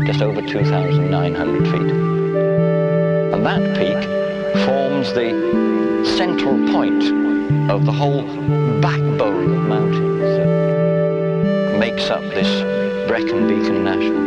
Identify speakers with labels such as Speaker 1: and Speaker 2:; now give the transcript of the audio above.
Speaker 1: just over 2,900 feet. And that peak forms the central point of the whole backbone of mountains that makes up this Brecon Beacon National